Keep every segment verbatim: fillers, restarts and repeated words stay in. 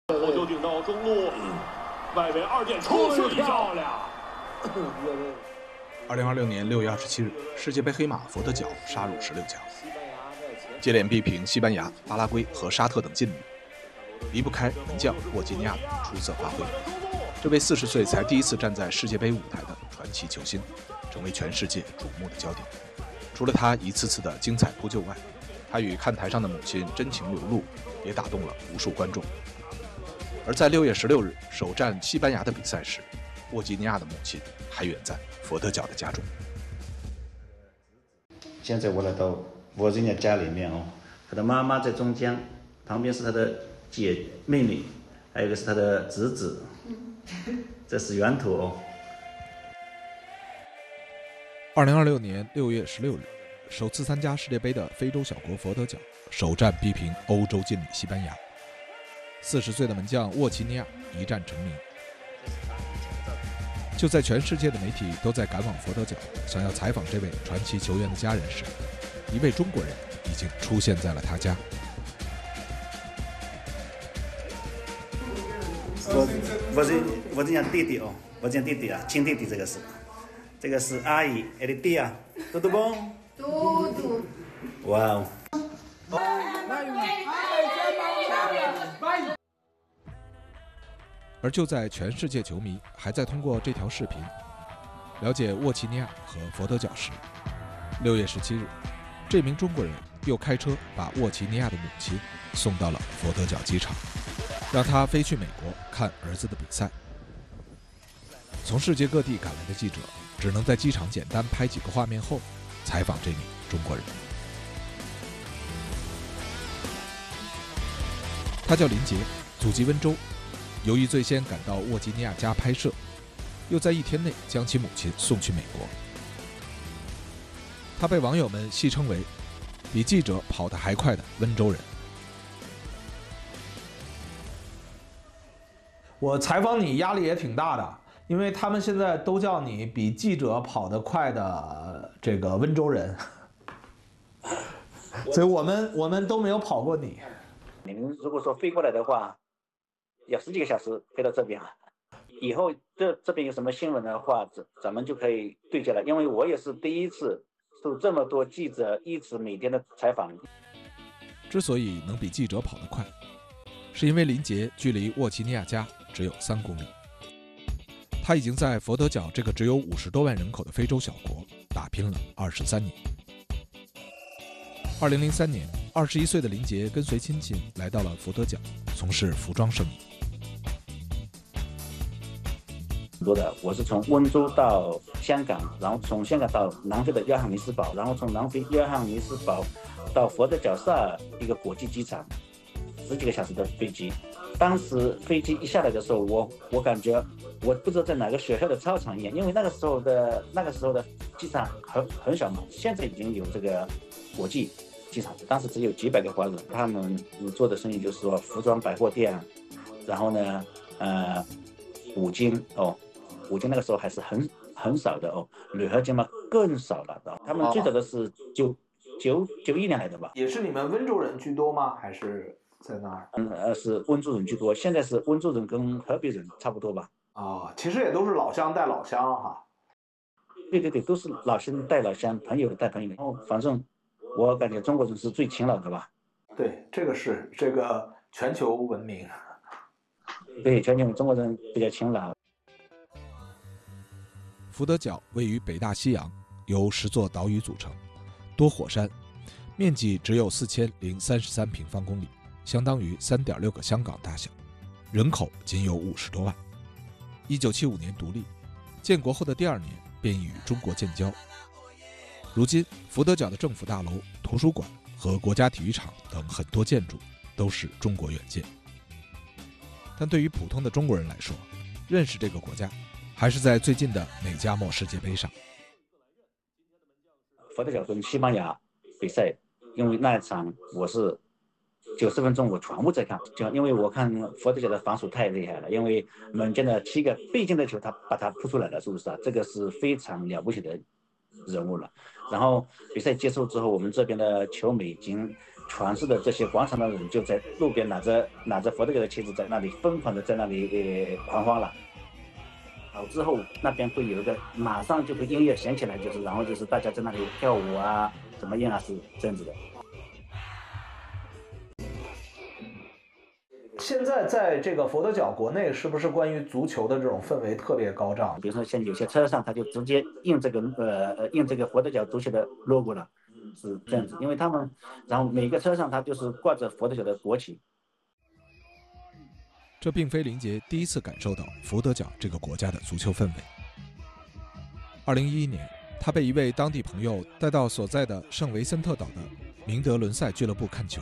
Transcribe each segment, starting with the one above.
头球顶到中路，外围二点出球漂亮。 二零二六年六月二十七日，世界杯黑马佛得角杀入十六强，接连逼平西班牙、巴拉圭和沙特等劲旅，离不开门将沃基尼亚的出色发挥。这位四十岁才第一次站在世界杯舞台的传奇球星，成为全世界瞩目的焦点。除了他一次次的精彩扑救外，他与看台上的母亲真情流露，也打动了无数观众。而在六月十六日首战西班牙的比赛时，沃基尼亚的母亲还远在佛得角的家中。 现在我来到沃基尼亚家里面哦，他的妈妈在中间，旁边是他的姐妹妹，还有一个是他的侄子，这是源头哦。 二零二六年六月十六日，首次参加世界杯的非洲小国佛得角首战逼平欧洲劲旅西班牙。四十岁的门将沃奇尼亚一战成名。就在全世界的媒体都在赶往佛得角，想要采访这位传奇球员的家人时，一位中国人已经出现在了他家。 我我是我是讲弟弟哦，我讲弟弟啊，亲弟弟，这个是，这个是阿姨，艾丽弟啊，嘟嘟蹦， 嘟嘟， 哇哦。 而就在全世界球迷还在通过这条视频了解沃奇尼亚和佛得角时，六月十七日，这名中国人又开车把沃奇尼亚的母亲送到了佛得角机场，让他飞去美国看儿子的比赛。从世界各地赶来的记者只能在机场简单拍几个画面后采访这名中国人。他叫林杰，祖籍温州，由于最先赶到沃基尼亚家拍摄，又在一天内将其母亲送去美国。他被网友们戏称为比记者跑得还快的温州人。 我采访你压力也挺大的，因为他们现在都叫你比记者跑得快的这个温州人，所以我们我们都没有跑过你。 你们如果说飞过来的话，要十几个小时飞到这边，以后这这边有什么新闻的话，咱咱们就可以对接了。因为我也是第一次受这么多记者一直每天的采访。 之所以能比记者跑得快，是因为林杰距离沃奇尼亚家只有三公里。他已经在佛得角这个只有五十多万人口的非洲小国打拼了二十三年。二零零三年，二十一岁的林杰跟随亲戚来到了佛得角，从事服装生意。 很多的，我是从温州到香港，然后从香港到南非的约翰尼斯堡，然后从南非约翰尼斯堡到佛得角萨尔一个国际机场，十几个小时的飞机。当时飞机一下来的时候，我我感觉我不知道在哪个学校的操场一样，因为那个时候的那个时候的机场很很小嘛，现在已经有这个国际机场，当时只有几百个华人，他们做的生意就是说服装百货店，然后呢，呃，五金哦，五金那个时候还是很很少的哦，铝合金嘛更少了的。他们最早的是九九九一年来的吧？ 也是你们温州人居多吗？还是在那儿？ 嗯呃，是温州人居多，现在是温州人跟河北人差不多吧？ 哦，其实也都是老乡带老乡哈。 对对对，都是老乡带老乡，朋友带朋友。然后反正我感觉中国人是最勤劳的吧？ 对，这个是这个全球闻名。 对，全球中国人比较勤劳。 福德角位于北大西洋，由十座岛屿组成，多火山，面积只有四千零三十三平方公里，相当于三点六个香港大小，人口仅有五十多万。一九七五年独立，建国后的第二年便与中国建交。如今，福德角的政府大楼、图书馆和国家体育场等很多建筑都是中国原件。但对于普通的中国人来说，认识这个国家，还是在最近的美加墨世界杯上。 佛得角跟西班牙比赛，因为那一场我是九十分钟我全部在看，就因为我看佛得角的防守太厉害了，因为门将的七个必进的球他把他扑出来了，是不是啊？这个是非常了不起的人物了。然后比赛结束之后，我们这边的球迷已经全市的这些广场的人就在路边拿着拿着佛得角的旗子在那里疯狂的在那里呃狂欢了。好之后那边会有一个马上就会音乐响起来，就是然后就是大家在那里跳舞啊怎么样啊，是这样子的。 现在在这个佛得角国内，是不是关于足球的这种氛围特别高涨？ 比如说像有些车上，他就直接印这个呃印这个佛得角足球的 logo 了，是这样子。因为他们，然后每个车上他就是挂着佛得角的国旗。 这并非林杰第一次感受到佛得角这个国家的足球氛围。二零一一年，他被一位当地朋友带到所在的圣维森特岛的明德伦塞俱乐部看球。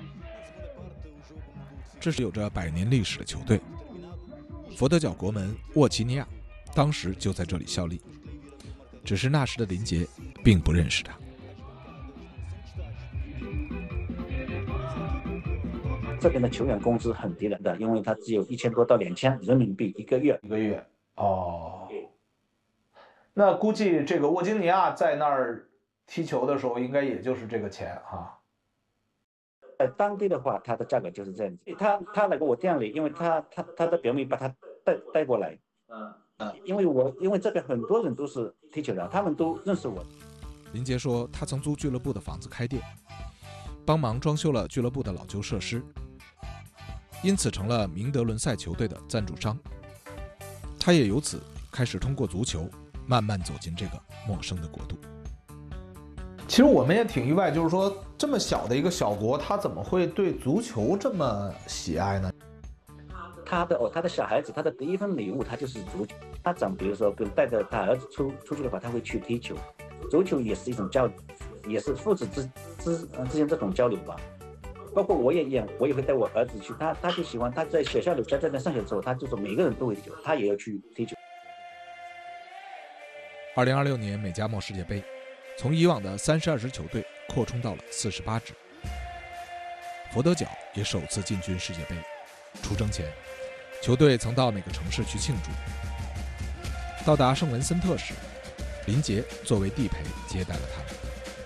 这是有着百年历史的球队，佛得角国门沃奇尼亚当时就在这里效力，只是那时的林杰并不认识他。 这边的球员工资很低的，因为他只有一千多到两千人民币一个月。 一个月哦，那估计这个沃基尼亚在那儿踢球的时候，应该也就是这个钱哈。 在当地的话，它的价格就是这样子。他他来过我店里，因为他他他的表妹把他带带过来。嗯嗯，因为我因为这边很多人都是踢球的，他们都认识我。 林杰说，他曾租俱乐部的房子开店，帮忙装修了俱乐部的老旧设施，因此成了明德伦塞球队的赞助商。他也由此开始通过足球慢慢走进这个陌生的国度。 其实我们也挺意外，就是说这么小的一个小国，他怎么会对足球这么喜爱呢？ 他的哦，他的小孩子，他的第一份礼物，他就是足球。他长，比如说，比如带着他儿子出出去的话，他会去踢球。足球也是一种交流，也是父子之之之间这种交流吧。包括我也一样，我也会带我儿子去。他他就喜欢，他在学校里在这边上学的时候，他就说每个人都会踢球，他也要去踢球。 二零二六年美加墨世界杯，从以往的三十二支球队扩充到了四十八支。佛得角也首次进军世界杯。出征前，球队曾到每个城市去庆祝。到达圣文森特时，林杰作为地陪接待了他们。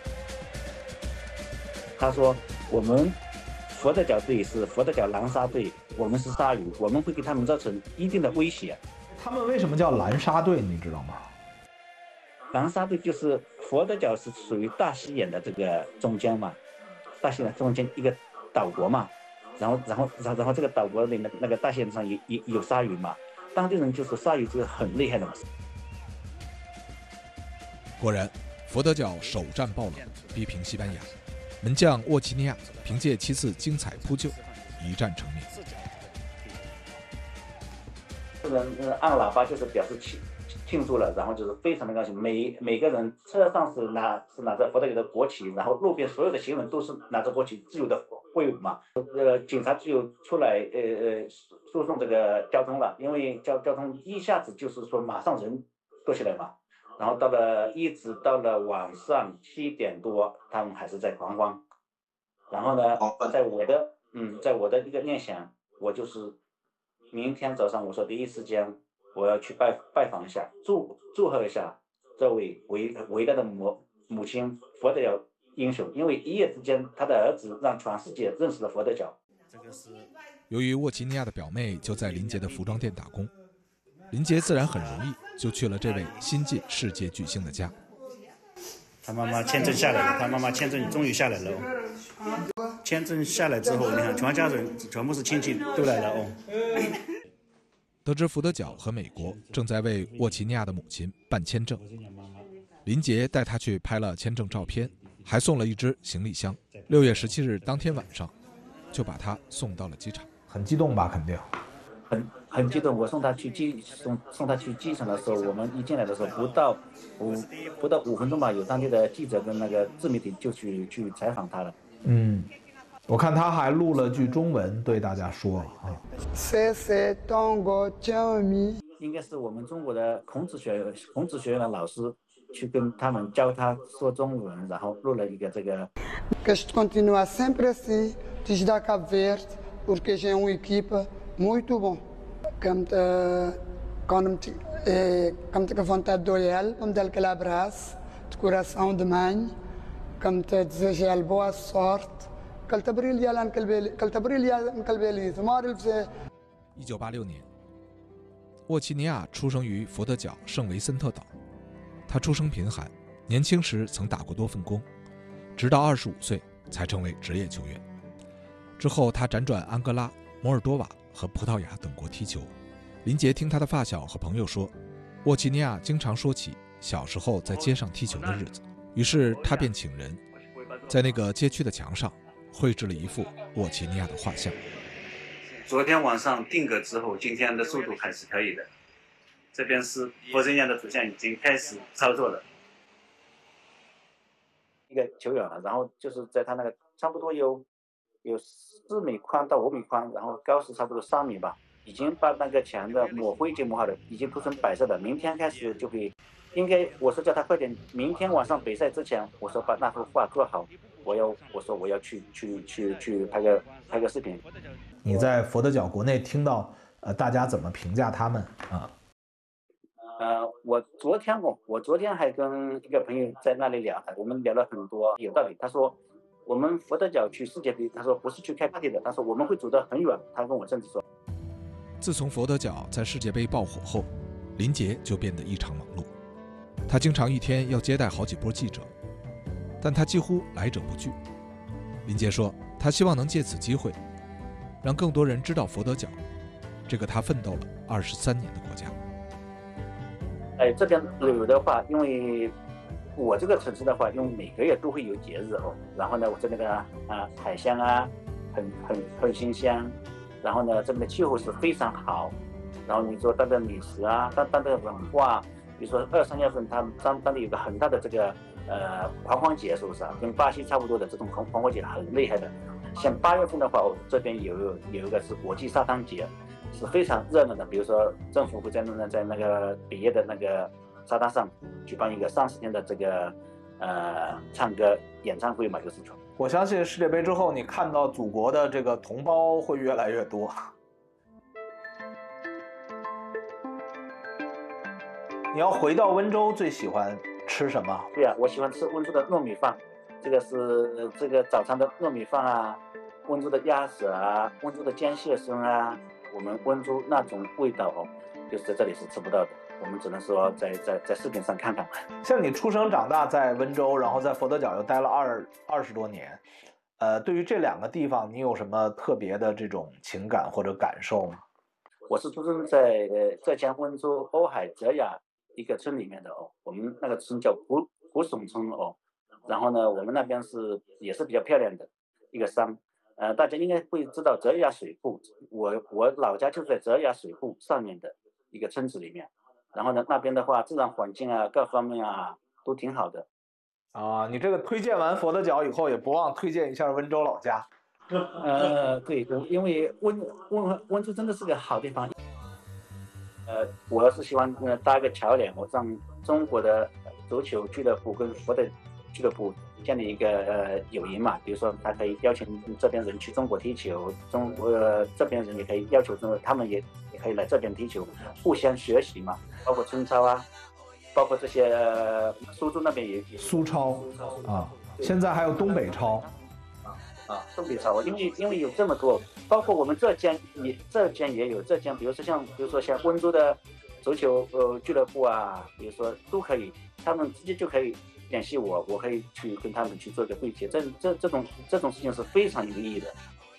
他说：“我们佛得角队是佛得角狼鲨队，我们是鲨鱼，我们会给他们造成一定的威胁。” 他们为什么叫蓝鲨队？你知道吗？ 狼鲨队就是佛得角是属于大西洋的这个中间嘛，大西洋中间一个岛国嘛。然后，然后，然后，然后这个岛国里那那个大西洋上有有有鲨鱼嘛，当地人就说鲨鱼是很厉害的嘛。 果然，佛得角首战爆冷，逼平西班牙。门将沃奇尼亚凭借七次精彩扑救，一战成名。 人按喇叭就是表示庆庆祝了，然后就是非常的高兴。每每个人车上是拿是拿着佛得角的国旗，然后路边所有的行人都是拿着国旗自由的挥舞嘛。呃，警察就出来呃呃输送这个交通了，因为交交通一下子就是说马上人多起来嘛。然后到了一直到了晚上七点多，他们还是在狂欢。然后呢，在我的嗯，在我的一个念想，我就是明天早上我说第一时间我要去拜拜访一下，祝祝贺一下这位伟伟大的母母亲佛得角英雄，因为一夜之间他的儿子让全世界认识了佛得角。 由于沃奇尼亚的表妹就在林杰的服装店打工，林杰自然很容易就去了这位新晋世界巨星的家。 他妈妈签证下来了，他妈妈签证终于下来了哦。签证下来之后，你看全家人全部是亲戚都来了哦。 得知福德角和美国正在为沃奇尼亚的母亲办签证，林杰带他去拍了签证照片，还送了一只行李箱。六月十七日当天晚上，就把他送到了机场。 很激动吧？肯定。 很很激动，我送他去机送送他去机场的时候，我们一进来的时候不到五不到五分钟吧，有当地的记者跟那个自媒体就去去采访他了。 嗯，我看他还录了句中文对大家说啊。 应该是我们中国的孔子学孔子学院的老师去跟他们教他说中文，然后录了一个这个。 Muito bom. Quando quando quando que vontade de olhar, quando ele aquele abraço de coração de mãe, quando te desejar boa sorte, 一九八六年，沃奇尼亚出生于佛得角圣维森特岛。他出生贫寒，年轻时曾打过多份工，直到二十五岁才成为职业球员。之后他辗转安哥拉、摩尔多瓦和葡萄牙等国踢球。林杰听他的发小和朋友说，沃奇尼亚经常说起小时候在街上踢球的日子，于是他便请人在那个街区的墙上绘制了一幅沃奇尼亚的画像。 昨天晚上定格之后，今天的速度还是可以的。这边是佛真亚的图像已经开始操作了。一个球员，然后就是在他那个差不多有有四米宽到五米宽，然后高是差不多三米吧，已经把那个墙的抹灰已经抹好了，已经涂成白色的。明天开始就会，应该我说叫他快点，明天晚上比赛之前，我说把那幅画做好，我要我说我要去去去去拍个拍个视频。 你在佛得角国内听到呃大家怎么评价他们啊？ 呃，我昨天我我昨天还跟一个朋友在那里聊，我们聊了很多有道理。他说我们佛得角去世界杯，他说不是去开 party 的，他说我们会走得很远。他跟我这样子说。 自从佛得角在世界杯爆火后，林杰就变得异常忙碌。他经常一天要接待好几波记者，但他几乎来者不拒。林杰说，他希望能借此机会，让更多人知道佛得角这个他奋斗了二十三年的国家。 哎，这边旅游的话，因为我这个城市的话，因为每个月都会有节日哦，然后呢，我这边的啊、呃、海鲜啊，很很很新鲜，然后呢，这边的气候是非常好，然后你说它的美食啊，当当的文化，比如说二三月份，它当当地有个很大的这个呃狂欢节，是不是啊？跟巴西差不多的这种狂狂欢节很厉害的。像八月份的话，我这边有有一个是国际沙滩节。是非常热闹的，比如说政府会在那在那个北野的那个沙滩上举办一个三十天的这个呃唱歌演唱会嘛，就是说。 我相信世界杯之后，你看到祖国的这个同胞会越来越多。你要回到温州，最喜欢吃什么？ 对啊，我喜欢吃温州的糯米饭，这个是这个早餐的糯米饭啊，温州的鸭舌啊，温州的煎蟹生啊。我们温州那种味道哦，就是在这里是吃不到的，我们只能说在在在视频上看看。 像你出生长大在温州，然后在佛得角又待了二二十多年，呃，对于这两个地方，你有什么特别的这种情感或者感受吗？ 我是出生在呃浙江温州瓯海泽雅一个村里面的哦，我们那个村叫古古耸村哦，然后呢，我们那边是也是比较漂亮的一个山。呃，大家应该会知道泽雅水库，我我老家就在泽雅水库上面的一个村子里面，然后呢，那边的话，自然环境啊，各方面啊，都挺好的。 啊，你这个推荐完佛得角以后，也不忘推荐一下温州老家。 呃，对，因为温温温州真的是个好地方。呃，我是希望呃搭个桥梁，我让中国的足球俱乐部跟佛得俱乐部建立一个呃友谊嘛，比如说他可以邀请这边人去中国踢球，中国、呃、这边人也可以要求中国，他们也也可以来这边踢球，互相学习嘛。包括春超啊，包括这些、呃、苏州那边也也苏超啊，现在还有东北超啊，东北超，因为因为有这么多，包括我们浙江也浙江也有浙江，比如说像比如说像温州的足球呃俱乐部啊，比如说都可以，他们直接就可以联系我，我可以去跟他们去做个对接，这这这种这种事情是非常有意义的。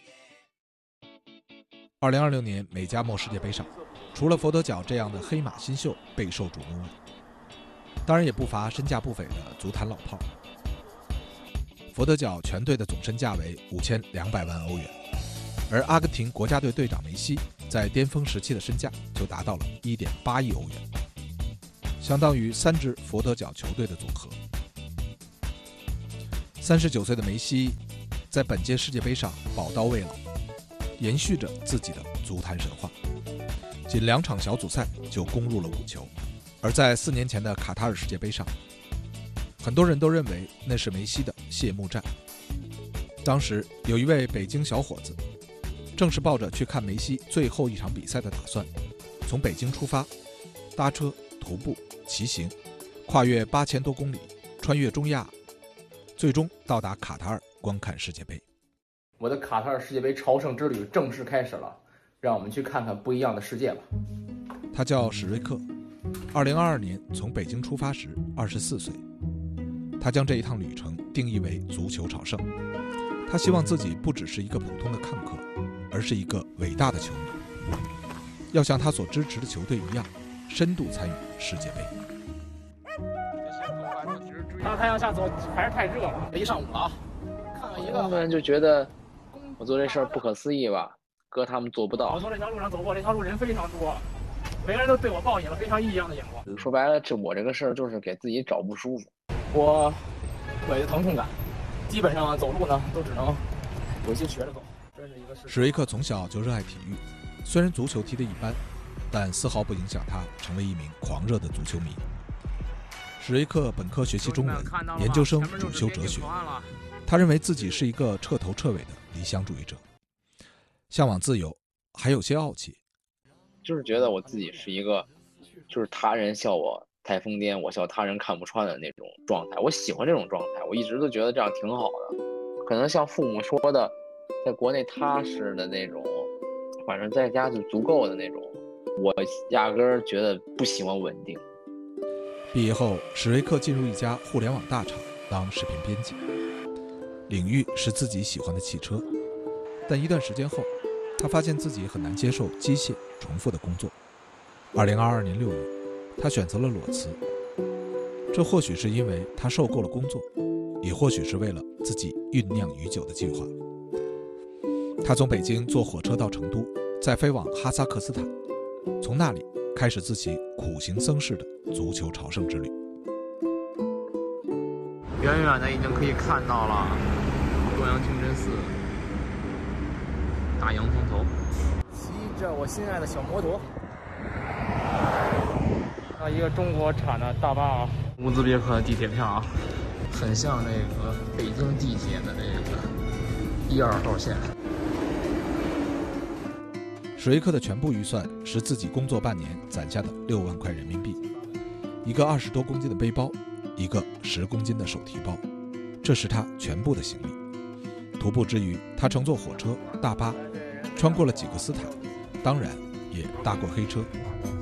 二零二六年美加墨世界杯上，除了佛得角这样的黑马新秀备受瞩目，当然也不乏身价不菲的足坛老炮。佛得角全队的总身价为五千两百万欧元，而阿根廷国家队队长梅西在巅峰时期的身价就达到了一点八亿欧元，相当于三支佛得角球队的总和。三十九岁的梅西在本届世界杯上宝刀未老，延续着自己的足坛神话，仅两场小组赛就攻入了五球。而在四年前的卡塔尔世界杯上，很多人都认为那是梅西的谢幕战。当时有一位北京小伙子，正是抱着去看梅西最后一场比赛的打算，从北京出发，搭车、徒步、骑行，跨越八千多公里，穿越中亚，最终到达卡塔尔观看世界杯。 我的卡塔尔世界杯朝圣之旅正式开始了，让我们去看看不一样的世界吧。 他叫史瑞克，二零二二年从北京出发时二十四岁。他将这一趟旅程定义为足球朝圣。他希望自己不只是一个普通的看客，而是一个伟大的球迷，要像他所支持的球队一样，深度参与世界杯。 大太阳下走还是太热了，一上午了啊！看看一个， 他们就觉得我做这事儿不可思议吧，哥他们做不到。 我从这条路上走过，这条路人非常多，每个人都对我报以了非常异样的眼光。 说白了，这我这个事儿就是给自己找不舒服。 我腿的疼痛感，基本上走路呢都只能有些瘸着走。这是一个史瑞克从小就热爱体育，虽然足球踢得一般，但丝毫不影响他成为一名狂热的足球迷。史瑞克本科学习中文，研究生主修哲学。他认为自己是一个彻头彻尾的理想主义者，向往自由，还有些傲气。 就是觉得我自己是一个，就是他人笑我太疯癫，我笑他人看不穿的那种状态。我喜欢这种状态，我一直都觉得这样挺好的。可能像父母说的，在国内踏实的那种，反正在家就足够的那种，我压根儿觉得不喜欢稳定。 毕业后，史瑞克进入一家互联网大厂当视频编辑，领域是自己喜欢的汽车。但一段时间后，他发现自己很难接受机械重复的工作。二零二二年六月，他选择了裸辞。这或许是因为他受够了工作，也或许是为了自己酝酿已久的计划。他从北京坐火车到成都，再飞往哈萨克斯坦，从那里开始自己苦行僧式的足球朝圣之旅。 远远的已经可以看到了洛阳清真寺、大洋峰头，骑着我心爱的小摩托，啊，一个中国产的大巴啊，乌兹别克的地铁票啊，很像那个北京地铁的那个一二号线。 史瑞克的全部预算是自己工作半年攒下的六万块人民币，一个二十多公斤的背包，一个十公斤的手提包，这是他全部的行李。徒步之余，他乘坐火车、大巴，穿过了几个斯坦，当然也搭过黑车。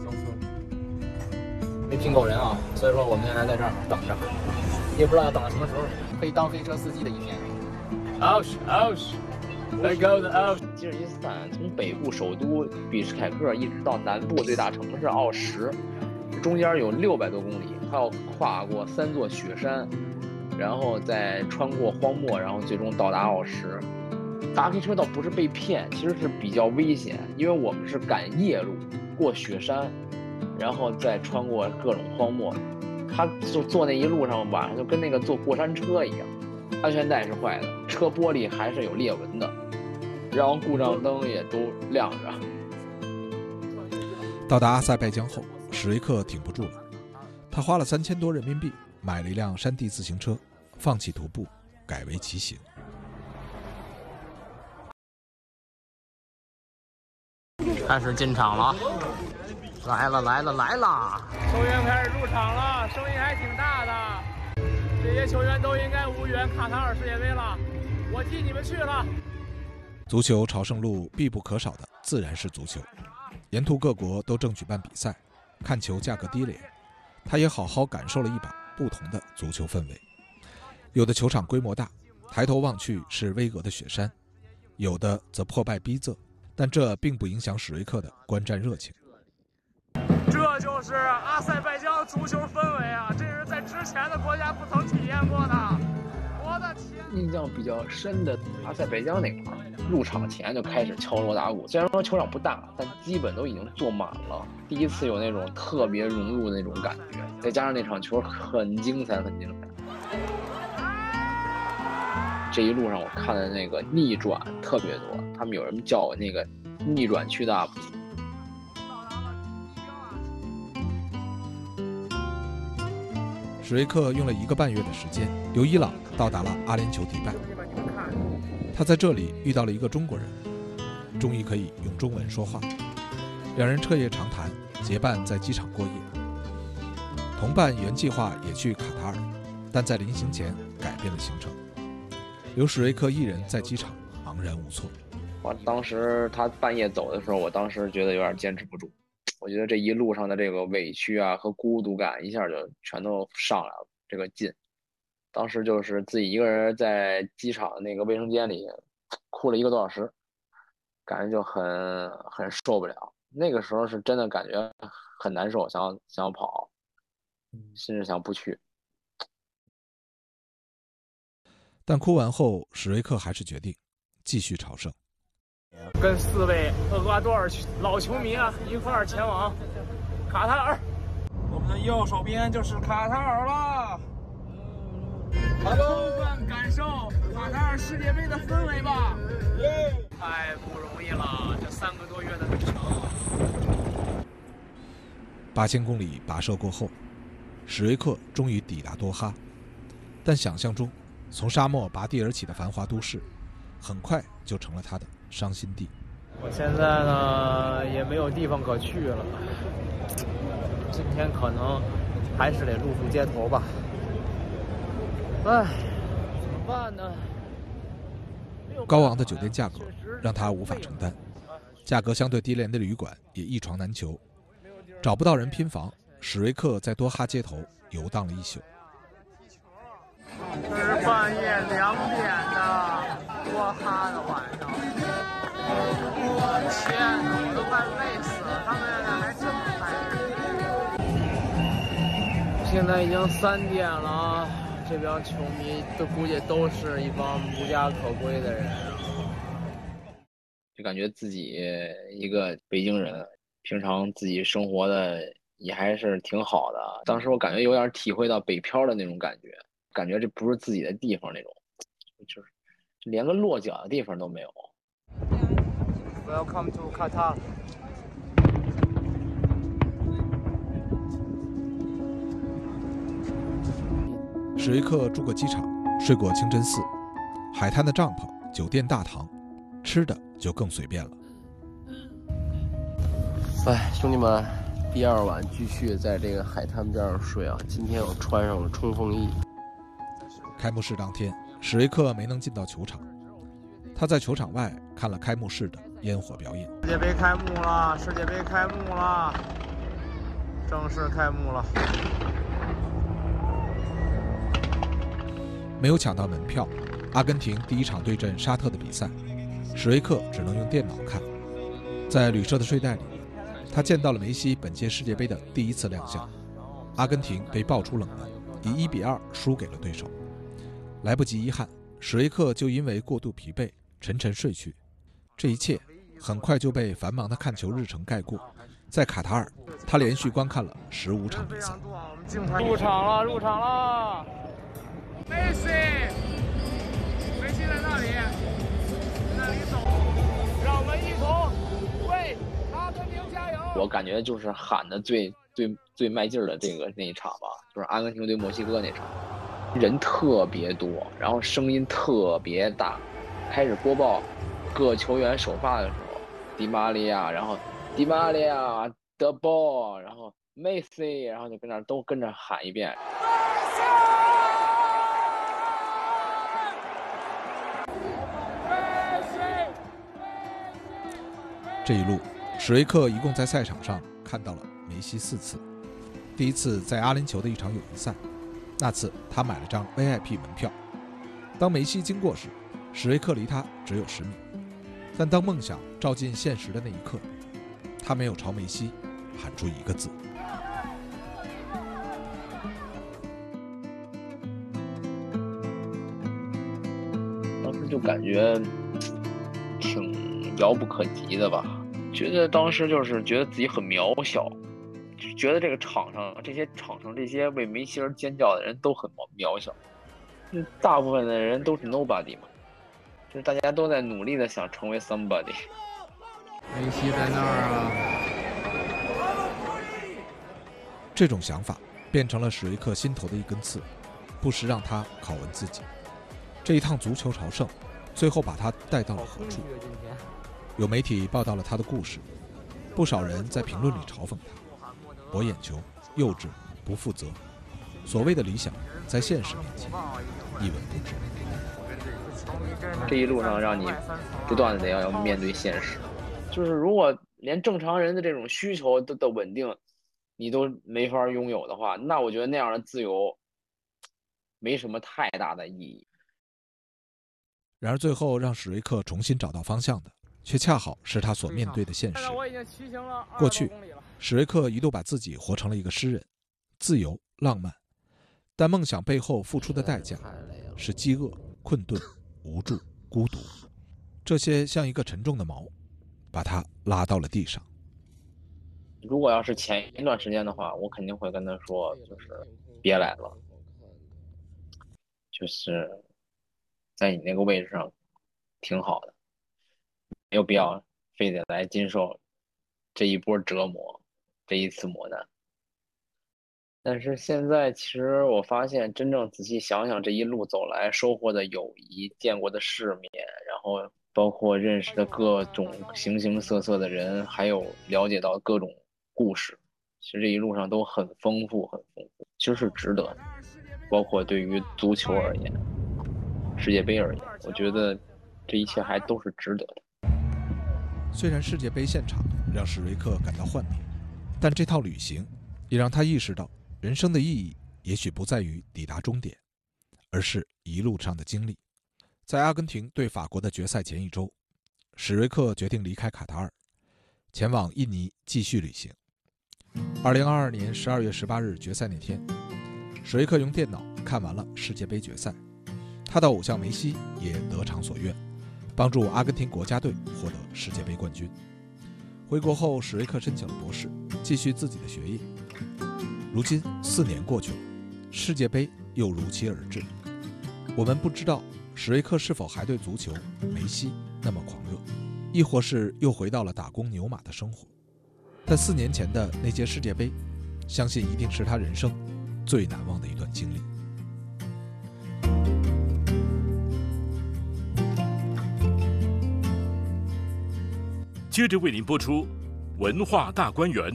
没拼够人啊，所以说我们现在在这儿等着，也不知道要等到什么时候，可以当黑车司机的一天。哦是哦是。Let go the out。 吉尔吉斯斯坦从北部首都比什凯克一直到南部最大城市奥什，中间有六百多公里，它要跨过三座雪山，然后再穿过荒漠，然后最终到达奥什。搭黑车倒不是被骗，其实是比较危险，因为我们是赶夜路过雪山，然后再穿过各种荒漠。他就坐那一路上，晚上就跟那个坐过山车一样，安全带是坏的，车玻璃还是有裂纹的，然后故障灯也都亮着。 到达阿塞拜疆后，史瑞克挺不住了，他花了三千多人民币买了一辆山地自行车，放弃徒步，改为骑行。 开始进场了，来了来了来了！球员开始入场了，声音还挺大的。这些球员都应该无缘卡塔尔世界杯了，我替你们去了。 足球朝圣路必不可少的自然是足球，沿途各国都正举办比赛，看球价格低廉，他也好好感受了一把不同的足球氛围。有的球场规模大，抬头望去是巍峨的雪山，有的则破败逼仄，但这并不影响史瑞克的观战热情。 这就是阿塞拜疆足球氛围啊！这是在之前的国家不曾体验过的。我的天！ 印象比较深的阿塞拜疆那块儿，入场前就开始敲锣打鼓。虽然说球场不大，但基本都已经坐满了。第一次有那种特别融入的那种感觉，再加上那场球很精彩，很精彩。这一路上我看的那个逆转特别多，他们有人叫我那个逆转区的 U P。 史瑞克用了一个半月的时间，由伊朗到达了阿联酋迪拜。他在这里遇到了一个中国人，终于可以用中文说话。两人彻夜长谈，结伴在机场过夜。同伴原计划也去卡塔尔，但在临行前改变了行程，留史瑞克一人在机场茫然无措。 我当时他半夜走的时候，我当时觉得有点坚持不住。我觉得这一路上的这个委屈啊和孤独感一下就全都上来了，这个劲。当时就是自己一个人在机场那个卫生间里哭了一个多小时，感觉就很很受不了。那个时候是真的感觉很难受，想想跑，甚至想不去。 但哭完后，史瑞克还是决定继续朝圣。 跟四位厄瓜多尔老球迷啊一块儿前往卡塔尔。我们的右手边就是卡塔尔了。充分感受卡塔尔世界杯的氛围吧。太不容易了，这三个多月的旅程。 八千公里跋涉过后，史瑞克终于抵达多哈。但想象中从沙漠拔地而起的繁华都市，很快就成了他的伤心地。 我现在呢也没有地方可去了，今天可能还是得露宿街头吧。唉，怎么办呢？ 高昂的酒店价格让他无法承担，价格相对低廉的旅馆也一床难求，找不到人拼房，史瑞克在多哈街头游荡了一宿。 这是半夜两点的多哈的晚上，我天哪，我都快累死了，他们还这么嗨。现在已经三点了，这帮球迷都估计都是一帮无家可归的人啊。 就感觉自己一个北京人，平常自己生活的也还是挺好的。当时我感觉有点体会到北漂的那种感觉，感觉这不是自己的地方那种，就是连个落脚的地方都没有。 Welcome to Qatar。 史瑞克住过机场，睡过清真寺，海滩的帐篷、酒店大堂，吃的就更随便了。 哎，兄弟们，第二晚继续在这个海滩边上睡啊！今天我穿上了冲锋衣。 开幕式当天，史瑞克没能进到球场，他在球场外看了开幕式的烟火表演。 世界杯开幕了，世界杯开幕了，正式开幕了。 没有抢到门票，阿根廷第一场对阵沙特的比赛，史瑞克只能用电脑看。在旅社的睡袋里，他见到了梅西本届世界杯的第一次亮相。阿根廷被爆出冷门，以一比二输给了对手。来不及遗憾，史瑞克就因为过度疲惫沉沉睡去。这一切很快就被繁忙的看球日程盖过。在卡塔尔，他连续观看了十五场比赛。 入场了，入场了！梅西，梅西在那里，在那里走，让我们一同为阿根廷加油！ 我感觉就是喊的最最最卖劲儿的这个那一场吧，就是阿根廷对墨西哥那场，人特别多，然后声音特别大。开始播报各球员首发的时候，迪玛利亚，然后迪玛利亚的 ball， 然后梅西，然后就跟那都跟着喊一遍。 这一路，史瑞克一共在赛场上看到了梅西四次。第一次在阿联酋的一场友谊赛，那次他买了张 V I P 门票。当梅西经过时，史瑞克离他只有十米，但当梦想照进现实的那一刻，他没有朝梅西喊出一个字。 当时就感觉挺遥不可及的吧，觉得当时就是觉得自己很渺小，觉得这个场上这些场上这些为梅西而尖叫的人都很渺小，大部分的人都是 nobody 嘛，就是大家都在努力的想成为 somebody。 梅西在那儿啊！ 这种想法变成了史瑞克心头的一根刺，不时让他拷问自己：这一趟足球朝圣，最后把他带到了何处？有媒体报道了他的故事，不少人在评论里嘲讽他：博眼球、幼稚、不负责。所谓的理想，在现实面前一文不值。 这一路上让你不断的要要面对现实。就是如果连正常人的这种需求的的稳定你都没法拥有的话，那我觉得那样的自由没什么太大的意义。 然而最后让史瑞克重新找到方向的，却恰好是他所面对的现实。过去，史瑞克一度把自己活成了一个诗人，自由浪漫，但梦想背后付出的代价是饥饿、困顿、无助、孤独，这些像一个沉重的锚，把他拉到了地上。 如果要是前一段时间的话，我肯定会跟他说，就是别来了，就是在你那个位置上挺好的，没有必要非得来经受这一波折磨，这一次磨难。但是现在其实我发现，真正仔细想想，这一路走来收获的友谊，见过的世面，然后包括认识的各种形形色色的人，还有了解到各种故事，其实这一路上都很丰富很丰富，其实是值得的。包括对于足球而言，世界杯而言，我觉得这一切还都是值得的。 虽然世界杯现场让史瑞克感到幻灭，但这套旅行也让他意识到，人生的意义也许不在于抵达终点，而是一路上的经历。在阿根廷对法国的决赛前一周，史瑞克决定离开卡塔尔，前往印尼继续旅行。二零二二年十二月十八日决赛那天，史瑞克用电脑看完了世界杯决赛，他的偶像梅西也得偿所愿，帮助阿根廷国家队获得世界杯冠军。回国后，史瑞克申请了博士，继续自己的学业。如今四年过去了，世界杯又如期而至。我们不知道史瑞克是否还对足球、梅西那么狂热，亦或是又回到了打工牛马的生活。但四年前的那届世界杯，相信一定是他人生最难忘的一段经历。 接着为您播出文化大观园。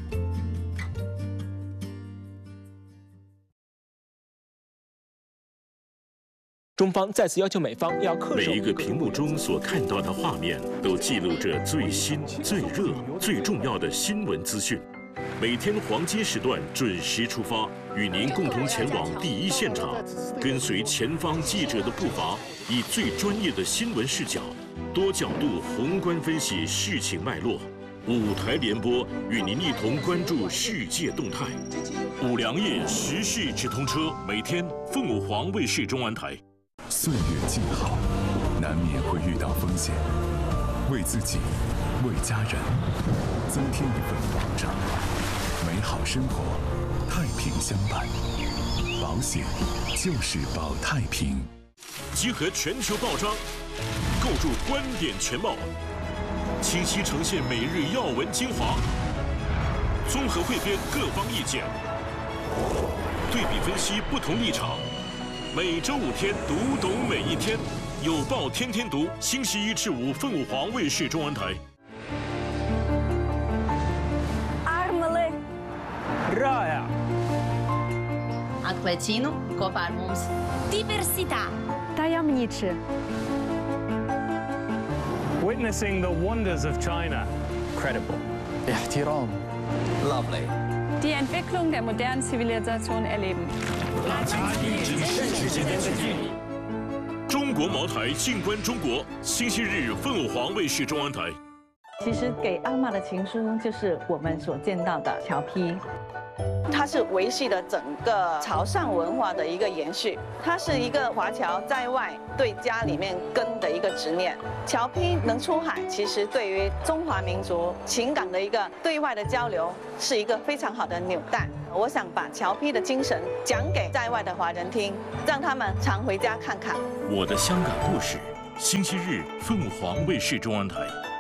中方再次要求美方要恪守。 每一个屏幕中所看到的画面，都记录着最新、最热、最重要的新闻资讯。每天黄金时段准时出发，与您共同前往第一现场，跟随前方记者的步伐，以最专业的新闻视角，多角度宏观分析事情脉络。五台联播与您一同关注世界动态。五粮液时事直通车，每天凤舞黄卫视中文台。 岁月静好，难免会遇到风险，为自己，为家人，增添一份保障。美好生活，太平相伴。保险就是保太平。 集合全球报章，构筑观点全貌，清晰呈现每日要闻精华，综合汇编各方意见，对比分析不同立场。每周五天，读懂每一天，有报天天读，星期一至五凤舞黄卫视中文台。 Armele. Raya. Atlecino, kopar mums. Diversità. Tajemniczy. Witnessing the wonders of China. Credible. احترام. Lovely. Die Entwicklung der modernen Zivilisation erleben. 中国茅台，静观中国。星期日，凤舞黄卫视中文台。 其实给阿嬷的情书就是我们所见到的侨批。 它是维系了整个潮汕文化的一个延续，它是一个华侨在外对家里面根的一个执念。侨批能出海，其实对于中华民族情感的一个对外的交流，是一个非常好的纽带。我想把侨批的精神讲给在外的华人听，让他们常回家看看。 我的香港故事，星期日凤舞黄卫视中文台。